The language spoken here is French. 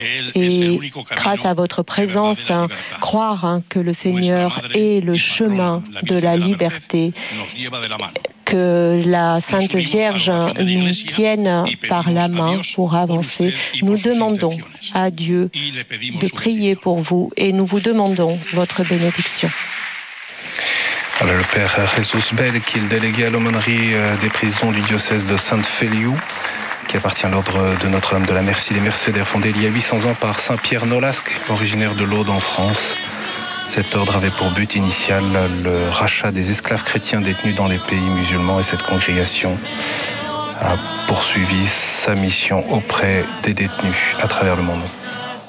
et grâce à votre présence, croire que le Seigneur est le chemin de la liberté, que la Sainte Vierge nous tienne par la main pour avancer. Nous demandons à Dieu de prier pour vous et nous vous demandons votre bénédiction. Voilà le Père Jesus Bell, qui est le délégué à l'aumônerie des prisons du diocèse de Sainte-Féliou, qui appartient à l'ordre de Notre-Dame de la Merci, les Mercédaires, fondé il y a 800 ans par Saint Pierre Nolasque, originaire de l'Aude en France. Cet ordre avait pour but initial le rachat des esclaves chrétiens détenus dans les pays musulmans, et cette congrégation a poursuivi sa mission auprès des détenus à travers le monde.